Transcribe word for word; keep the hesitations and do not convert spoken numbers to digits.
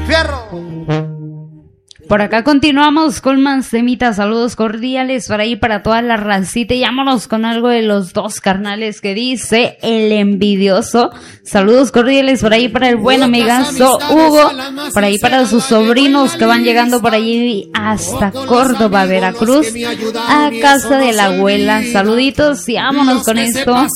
¡Fierro! Por acá continuamos con más temitas. Saludos cordiales para ahí para toda la rancita. Y vámonos con algo de los dos carnales que dice El Envidioso. Saludos cordiales por ahí para el buen amigazo Hugo. Por ahí para sus sobrinos que van llegando por allí hasta Córdoba, Veracruz, a casa de la abuela. Saluditos y vámonos con esto.